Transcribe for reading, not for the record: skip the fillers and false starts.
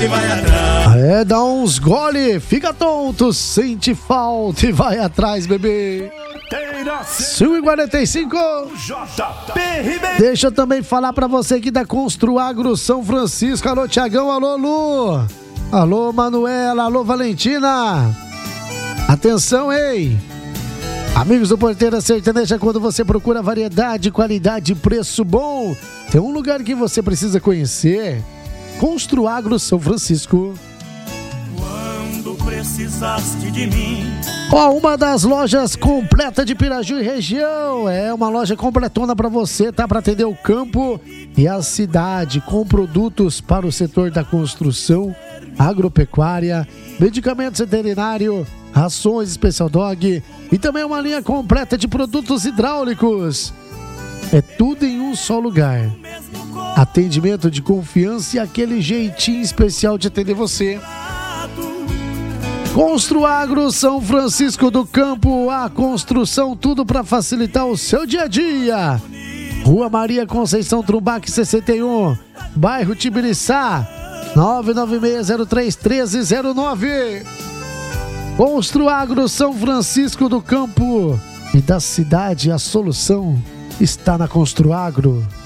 Dá uns gole, fica tonto, sente falta e vai atrás, bebê. 5h45. Deixa eu também falar pra você aqui da Construagro São Francisco. Alô, Tiagão, alô, Lu. Alô, Manuela, alô, Valentina. Atenção, ei. Amigos do Porteira Sertaneja, quando você procura variedade, qualidade e preço bom, tem um lugar que você precisa conhecer. Construagro São Francisco. Quando precisaste de mim. Uma das lojas completa de Piraju e região. É uma loja completona para você, tá? Para atender o campo e a cidade, com produtos para o setor da construção, agropecuária, medicamentos veterinário, rações Special Dog e também uma linha completa de produtos hidráulicos. É tudo em um só lugar. Atendimento de confiança e aquele jeitinho especial de atender você. Construagro São Francisco do Campo, a construção, tudo para facilitar o seu dia a dia. Rua Maria Conceição Trumbac 61, bairro Tibiriçá, 996031309. Construagro São Francisco do Campo e da cidade, a solução está na Construagro.